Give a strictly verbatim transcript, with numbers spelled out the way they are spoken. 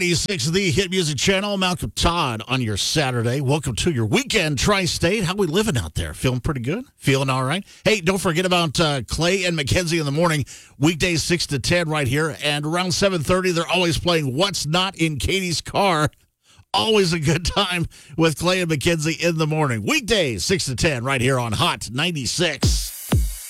ninety-six, the Hit Music Channel. Malcolm Todd on your Saturday. Welcome to your weekend, Tri-State. How we living out there? Feeling pretty good? Feeling all right? Hey, don't forget about uh, Clay and Mackenzie in the morning, weekdays six to ten right here. And around seven thirty, they're always playing What's Not in Katie's Car. Always a good time with Clay and Mackenzie in the morning. Weekdays six to ten right here on Hot ninety-six.